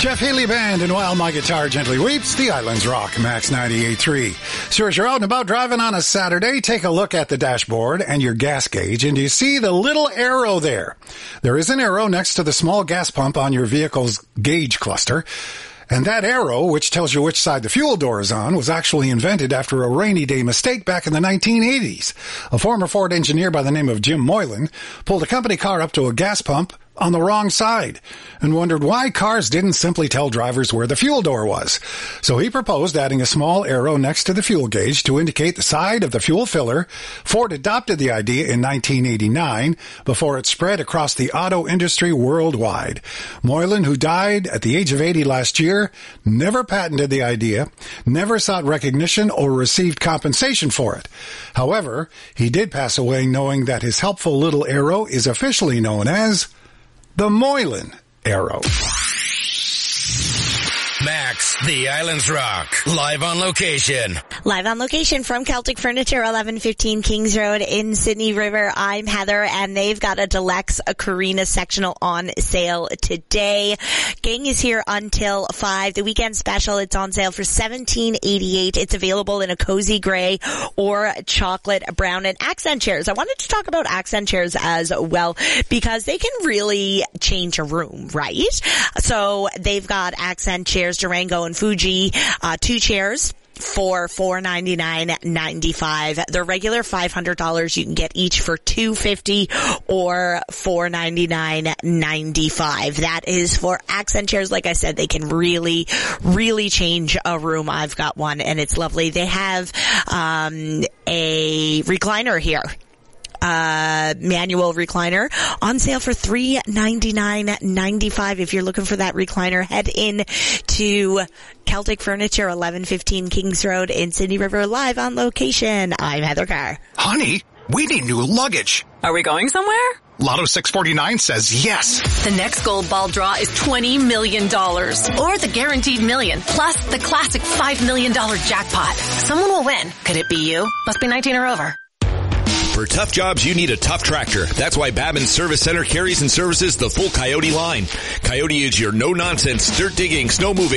Jeff Healey Band, and while my guitar gently weeps, the islands rock. Max 98.3. So as you're out and about driving on a Saturday, take a look at the dashboard and your gas gauge, and do you see the little arrow there? There is an arrow next to the small gas pump on your vehicle's gauge cluster. And that arrow, which tells you which side the fuel door is on, was actually invented after a rainy day mistake back in the 1980s. A former Ford engineer by the name of Jim Moylan pulled a company car up to a gas pump on the wrong side and wondered why cars didn't simply tell drivers where the fuel door was. So he proposed adding a small arrow next to the fuel gauge to indicate the side of the fuel filler. Ford adopted the idea in 1989 before it spread across the auto industry worldwide. Moylan, who died at the age of 80 last year, never patented the idea, never sought recognition or received compensation for it. However, he did pass away knowing that his helpful little arrow is officially known as the Moylan arrow. Max, the Islands Rock, live on location. Live on location from Celtic Furniture, 1115 Kings Road in Sydney River. I'm Heather, and they've got a Deluxe Carina sectional on sale today. Gang is here until 5. The weekend special, it's on sale for $17.88. It's available in a cozy gray or chocolate brown. And accent chairs. I wanted to talk about accent chairs as well because they can really change a room, right? So they've got accent chairs, Durango and Fuji, 2 chairs for $499.95. The regular $500, you can get each for $250 or $499.95. That is for accent chairs. Like I said, they can really, really change a room. I've got one and it's lovely. They have a recliner here. Manual recliner on sale for $399.95. If you're looking for that recliner, head in to Celtic Furniture, 1115 Kings Road in Sydney River, live on location. I'm Heather Carr. Honey, we need new luggage. Are we going somewhere? Lotto 649 says yes. The next gold ball draw is $20 million. Or the guaranteed million, plus the classic $5 million jackpot. Someone will win. Could it be you? Must be 19 or over. For tough jobs, you need a tough tractor. That's why Babin Service Center carries and services the full Coyote line. Coyote is your no-nonsense dirt digging, snow moving,